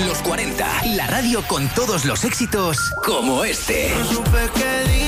Los 40, la radio con todos los éxitos como este. No supe qué